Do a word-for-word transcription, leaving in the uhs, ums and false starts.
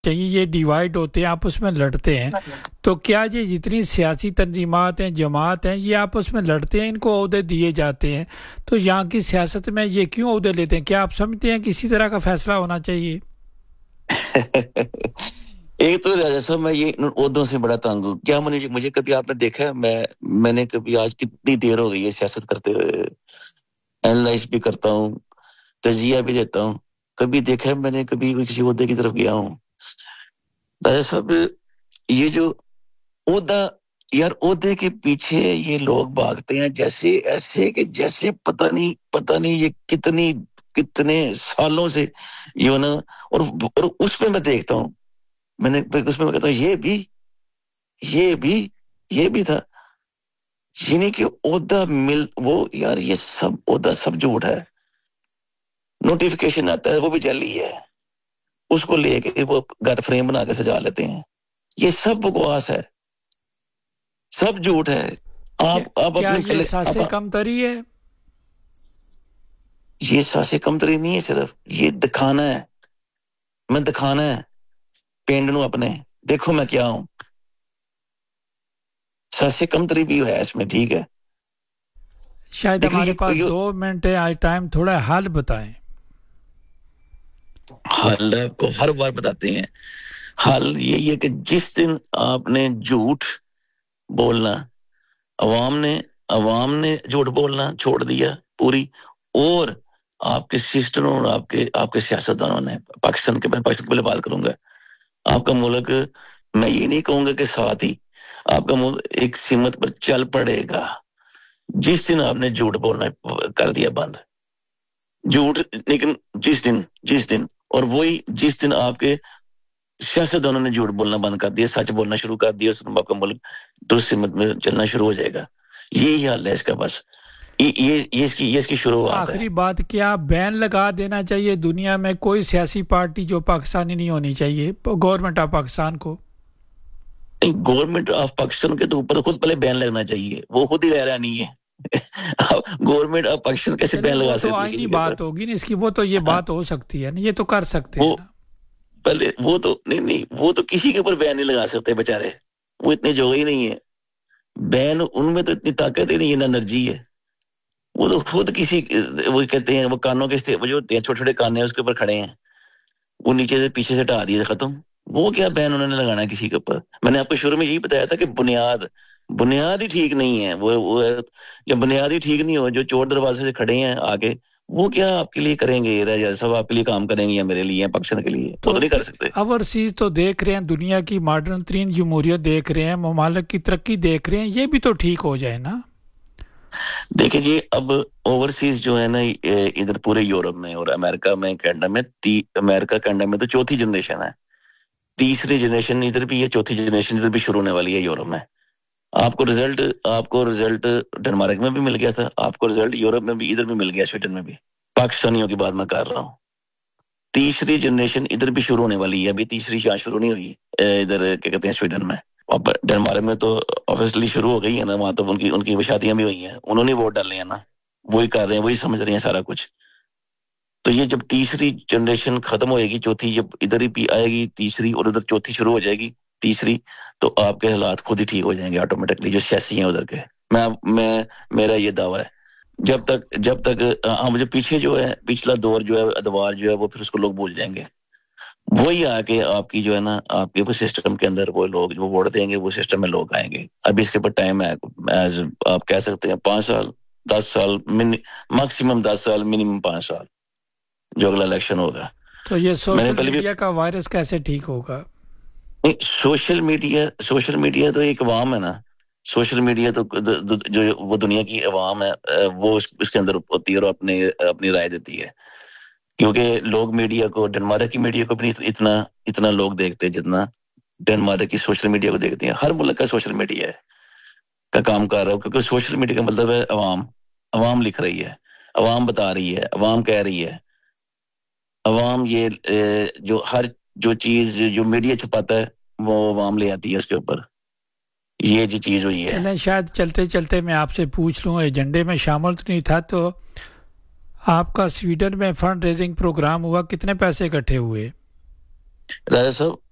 چاہیے، یہ ڈیوائیڈ ہوتے ہیں، آپس میں لڑتے ہیں، تو کیا یہ جتنی سیاسی تنظیمات ہیں، جماعت ہیں، یہ آپس میں لڑتے ہیں، ان کو عہدے دیے جاتے ہیں، تو یہاں کی سیاست میں یہ کیوں عہدے لیتے ہیں؟ کیا آپ سمجھتے ہیں کسی طرح کا فیصلہ ہونا چاہیے؟ ایک تو راجا صاحب میں یہ عہدوں سے بڑا تنگ ہوں. کیا مجھے مجھے کبھی آپ نے دیکھا ہے، میں میں نے کبھی آج کتنی دیر ہو گئی ہے سیاست کرتے ہوئے، اینالائز بھی کرتا ہوں، تجزیہ بھی دیتا ہوں، کبھی دیکھا ہے میں نے کبھی کسی عہدے کی طرف گیا ہوں؟ راجا صاحب یہ جو عہدہ، یار عہدے کے پیچھے یہ لوگ بھاگتے ہیں جیسے ایسے کہ جیسے پتہ نہیں پتہ نہیں یہ کتنی کتنے سالوں سے یہ نا، اور اور اس میں میں دیکھتا ہوں، میں نے اس میں میں کہتا ہوں یہ بھی یہ بھی یہ بھی تھا، یعنی کہ عہدہ مل وہ یار یہ سب عہدہ سب جھوٹ ہے. نوٹیفیکیشن آتا ہے وہ بھی جعلی ہے، اس کو لے کے وہ گھر فریم بنا کے سجا لیتے ہیں، یہ سب بکواس ہے، سب جھوٹ ہے. آپ آپ کیا اپنے یہ پہلے احساس کم تری ہے؟ یہ ساسے کمتری نہیں ہے، صرف یہ دکھانا ہے، میں دکھانا ہے پینڈ نو اپنے، دیکھو میں کیا ہوں. ساسے کمتری بھی ہے اس میں، ٹھیک ہے. شاید ہمارے پاس دو منٹ ہے آج، ٹائم تھوڑا حل بتائیں. حل آپ کو ہر بار بتاتے ہیں، حل یہی ہے کہ جس دن آپ نے جھوٹ بولنا، عوام نے عوام نے جھوٹ بولنا چھوڑ دیا پوری، اور آپ کے سسٹروں اور آپ کے آپ کے سیاستدانوں نے، پاکستان کے میں پاکستان کے پہلے بات کروں گا، آپ کا ملک، میں یہ نہیں کہوں گا کہ ساتھ ہی آپ کا ملک ایک سمت پر چل پڑے گا جس دن آپ نے جھوٹ بولنا کر دیا بند. جھوٹ لیکن جس دن جس دن اور وہی جس دن آپ کے سیاستدانوں نے جھوٹ بولنا بند کر دیا، سچ بولنا شروع کر دیا، اس آپ کا ملک درست سمت میں چلنا شروع ہو جائے گا. یہی حال ہے اس کا، بس یہ یہ اس کی یہ اس کی شروعات ہے. آخری بات، کیا بین لگا دینا چاہیے دنیا میں کوئی سیاسی پارٹی جو پاکستانی نہیں ہونی چاہیے گورنمنٹ آف پاکستان کو؟ گورنمنٹ آف پاکستان کے تو اوپر خود پہلے بین لگنا چاہیے، وہ خود ہی غیر نہیں ہے. گورنمنٹ آف پاکستان کیسے بین لگا سکتی ہے؟ وہ تو آئینی بات ہوگی نا اس کی، وہ تو یہ بات ہو سکتی ہے نا، یہ تو کر سکتے ہیں نا. پہلے وہ تو نہیں نہیں وہ تو کسی کے اوپر بین نہیں لگا سکتے بیچارے، وہ اتنے جو ہی نہیں ہے. بین ان میں تو اتنی طاقت ہی نہیں ہے، انرجی ہے. وہ تو خود کسی وہ کہتے ہیں وہ کانوں کے وہ جو ہوتے ہیں چھوٹے چھوٹے کان ہیں اس کے اوپر کھڑے ہیں، وہ نیچے سے پیچھے سے ہٹا دیے ختم. وہ کیا بین انہوں نے لگانا ہے کسی کے اوپر؟ میں نے آپ کو شروع میں یہی بتایا تھا کہ بنیاد بنیاد ہی ٹھیک نہیں ہے. وہ جب بنیاد ہی ٹھیک نہیں ہو، جو چور دروازے سے کھڑے ہیں آگے، وہ کیا آپ کے لیے کریں گے؟ راجا صاحب آپ کے لیے کام کریں گے یا میرے لیے پاکستان کے لیے؟ وہ تو نہیں کر سکتے. اوورسیز تو دیکھ رہے ہیں، دنیا کی ماڈرن ترین جمہوریت دیکھ رہے ہیں، ممالک کی ترقی دیکھ رہے ہیں، یہ بھی تو ٹھیک ہو جائے نا. دیکھیں جی، اب اوورسیز جو ہے نا ادھر پورے یورپ میں اور امریکہ میں، کینیڈا میں، امریکہ کینیڈا میں تو چوتھی جنریشن ہے، تیسری جنریشن ادھر بھی ہے، چوتھی جنریشن ادھر بھی شروع ہونے والی ہے یورپ میں. آپ کو رزلٹ آپ کو رزلٹ ڈنمارک میں بھی مل گیا تھا، آپ کو رزلٹ یورپ میں بھی ادھر بھی مل گیا، سویڈن میں بھی. پاکستانیوں کی بات میں کر رہا ہوں. تیسری جنریشن ادھر بھی شروع ہونے والی ہے، ابھی تیسری یہاں شروع نہیں ہوئی ادھر کیا کہتے ہیں سویڈن میں. ڈنمارک میں تو آبویسلی شروع ہو گئی ہے نا، وہاں تو ان کی ان کی شادیاں بھی ہوئی ہیں، انہوں نے ووٹ ڈالے ہیں نا، وہی کر رہے ہیں، وہی سمجھ رہے ہیں سارا کچھ. تو یہ جب تیسری جنریشن ختم ہوئے گی، چوتھی جب ادھر ہی آئے گی تیسری اور ادھر چوتھی شروع ہو جائے گی تیسری، تو آپ کے حالات خود ہی ٹھیک ہو جائیں گے آٹومیٹکلی، جو سیاسی ہیں ادھر کے. میں میں میرا یہ دعویٰ ہے. جب تک جب تک ہم جو پیچھے جو ہے پچھلا دور جو ہے ادوار جو ہے وہ پھر اس کو لوگ بھول جائیں گے. وہی آ کے آپ کی جو ہے نا آپ کے وہ سسٹم کے اندر وہ لوگ جو ووٹ دیں گے وہ سسٹم میں لوگ آئیں گے. ابھی اس کے اوپر ٹائم ہے، آپ کہہ سکتے ہیں پانچ سال دس سال میکسیمم دس سال منیمم پانچ سال جو اگلا الیکشن ہوگا. تو یہ سوشل میڈیا کا وائرس کیسے ٹھیک ہوگا؟ سوشل میڈیا سوشل میڈیا تو ایک عوام ہے نا. سوشل میڈیا تو جو وہ دنیا کی عوام ہے وہ اس کے اندر ہوتی ہے اور اپنے اپنی رائے دیتی ہے. کیونکہ لوگ میڈیا کو، ڈنمارک کی میڈیا کو بھی اتنا اتنا لوگ دیکھتے ہیں جتنا ڈنمارک کی سوشل میڈیا کو دیکھتے ہیں. ہر ملک کا سوشل میڈیا ہے کا کام کر رہا ہوں، کیونکہ سوشل میڈیا کا مطلب ہے عوام. عوام لکھ رہی ہے، عوام بتا رہی ہے، عوام کہہ رہی ہے. عوام یہ جو ہر جو چیز جو میڈیا چھپاتا ہے وہ عوام لے آتی ہے اس کے اوپر. یہ جی چیز ہوئی ہے. چلیں شاید چلتے چلتے میں آپ سے پوچھ لوں، ایجنڈے میں شامل تو نہیں تھا، تو آپ کا سویڈن میں فنڈ ریزنگ پروگرام ہوا، کتنے پیسے اکٹھے ہوئے؟ راجا صاحب